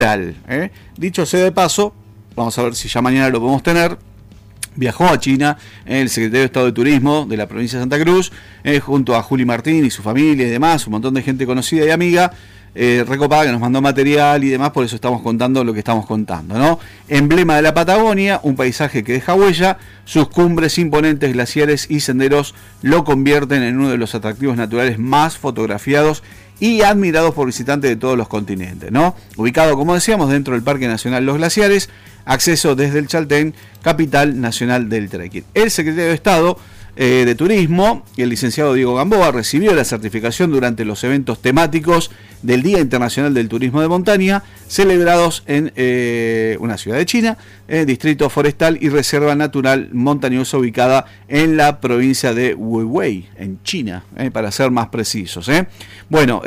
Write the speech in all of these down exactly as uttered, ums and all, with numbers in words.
¿eh? Dicho sea de paso, vamos a ver si ya mañana lo podemos tener. Viajó a China eh, el secretario de Estado de Turismo de la provincia de Santa Cruz, eh, junto a Juli Martín y su familia y demás, un montón de gente conocida y amiga, eh, recopada, que nos mandó material y demás, por eso estamos contando lo que estamos contando, ¿no? Emblema de la Patagonia, un paisaje que deja huella, sus cumbres imponentes, glaciares y senderos lo convierten en uno de los atractivos naturales más fotografiados y admirados por visitantes de todos los continentes, ¿no? Ubicado, como decíamos, dentro del Parque Nacional Los Glaciares, acceso desde el Chaltén, capital nacional del trekking. El secretario de Estado eh, de Turismo, el licenciado Diego Gamboa, recibió la certificación durante los eventos temáticos del Día Internacional del Turismo de Montaña, celebrados en eh, una ciudad de China, eh, Distrito Forestal y Reserva Natural Montañosa, ubicada en la provincia de Huihui, en China, eh, para ser más precisos. Eh. Bueno,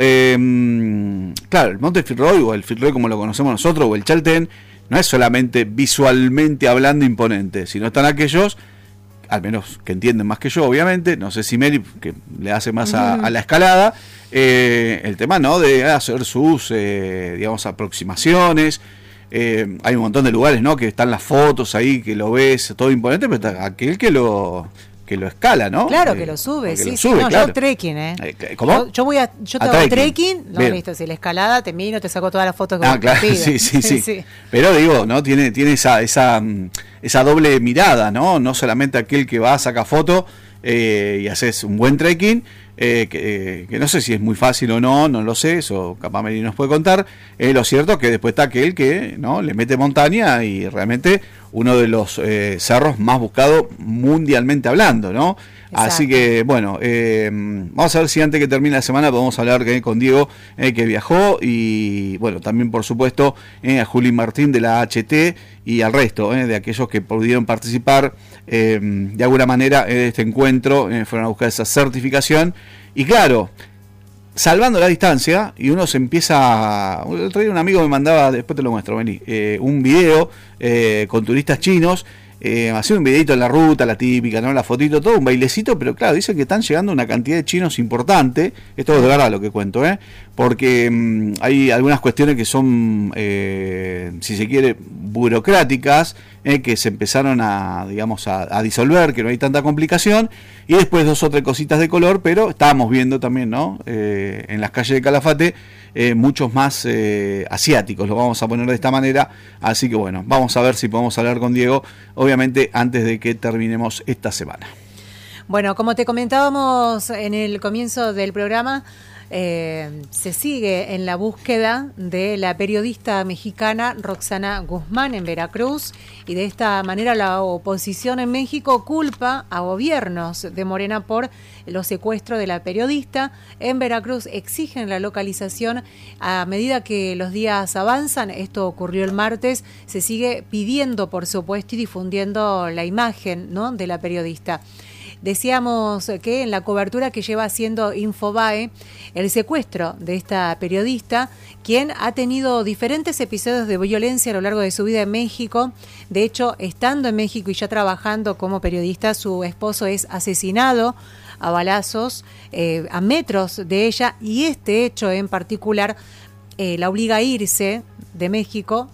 eh, claro, el Monte Fitzroy, o el Fitzroy como lo conocemos nosotros, o el Chaltén, no es solamente visualmente hablando imponente, sino están aquellos, al menos que entienden más que yo, obviamente, no sé si Mary, que le hace más a, a la escalada, eh, el tema, ¿no?, de hacer sus, eh, digamos, aproximaciones. Eh, hay un montón de lugares, ¿no?, que están las fotos ahí, que lo ves todo imponente, pero está aquel que lo... que lo escala, ¿no? Claro, eh, que lo sube, sí, lo sí, sube, no, claro. yo trekking, ¿eh? eh ¿Cómo? Yo, yo voy a, yo te a hago trekking, trekking, no, bien. listo, si la escalada te miro, te saco todas las fotos que Ah, vos claro, te pidas. sí, sí, sí, sí. Pero digo, ¿no? Tiene, tiene esa, esa, esa doble mirada, ¿no? No solamente aquel que va a sacar foto eh, y haces un buen trekking, eh, que, eh, que no sé si es muy fácil o no, no lo sé, eso capaz Mary nos puede contar. Eh, lo cierto es que después está aquel que, ¿no?, le mete montaña y realmente uno de los eh, cerros más buscados mundialmente hablando, ¿no? Exacto. Así que, bueno, eh, vamos a ver si antes que termine la semana podemos hablar eh, con Diego, eh, que viajó, y, bueno, también, por supuesto, eh, a Juli Martín de la H T y al resto eh, de aquellos que pudieron participar eh, de alguna manera en este encuentro, eh, fueron a buscar esa certificación. Y claro, salvando la distancia, y uno se empieza... El otro día un amigo me mandaba, después te lo muestro, vení, eh, un video eh, con turistas chinos, eh, haciendo un videito en la ruta, la típica, ¿no?, la fotito, todo, un bailecito, pero claro, dicen que están llegando una cantidad de chinos importante. Esto es de verdad lo que cuento, ¿eh? Porque mmm, hay algunas cuestiones que son, eh, si se quiere, burocráticas, eh, que se empezaron a, digamos, a, a disolver, que no hay tanta complicación, y después dos o tres cositas de color, pero estábamos viendo también, ¿no?, eh, en las calles de Calafate, eh, muchos más eh, asiáticos, lo vamos a poner de esta manera. Así que bueno, vamos a ver si podemos hablar con Diego, obviamente antes de que terminemos esta semana. Bueno, como te comentábamos en el comienzo del programa, Eh, se sigue en la búsqueda de la periodista mexicana Roxana Guzmán en Veracruz, y de esta manera la oposición en México culpa a gobiernos de Morena por los secuestros de la periodista. En Veracruz exigen la localización. A medida que los días avanzan, esto ocurrió el martes, se sigue pidiendo, por supuesto, y difundiendo la imagen, ¿no?, de la periodista. Decíamos que en la cobertura que lleva haciendo Infobae, el secuestro de esta periodista, quien ha tenido diferentes episodios de violencia a lo largo de su vida en México. De hecho, estando en México y ya trabajando como periodista, su esposo es asesinado a balazos eh, a metros de ella, y este hecho en particular eh, la obliga a irse de México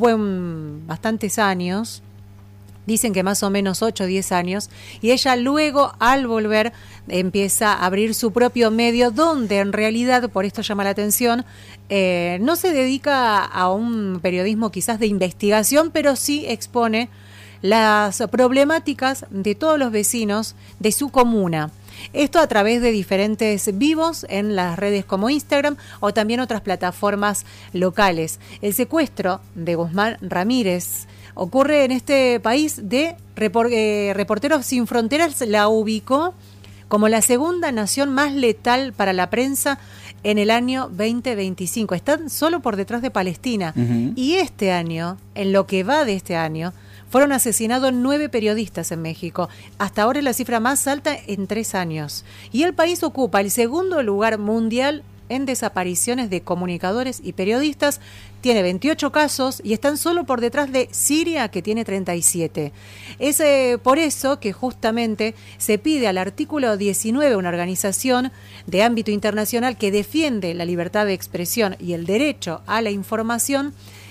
buen, bastantes años. Dicen que más o menos ocho o diez años, y ella luego, al volver, empieza a abrir su propio medio, donde en realidad, por esto llama la atención, eh, no se dedica a un periodismo quizás de investigación, pero sí expone las problemáticas de todos los vecinos de su comuna. Esto a través de diferentes vivos en las redes como Instagram o también otras plataformas locales. El secuestro de Guzmán Ramírez ocurre en este país de repor- eh, Reporteros Sin Fronteras la ubicó como la segunda nación más letal para la prensa en el año veinte veinticinco. Están solo por detrás de Palestina. Uh-huh. Y este año, en lo que va de este año, fueron asesinados nueve periodistas en México. Hasta ahora es la cifra más alta en tres años. Y el país ocupa el segundo lugar mundial en desapariciones de comunicadores y periodistas. Tiene veintiocho casos y están solo por detrás de Siria, que tiene treinta y siete. Es eh, por eso que justamente se pide al artículo diecinueve, una organización de ámbito internacional que defiende la libertad de expresión y el derecho a la información,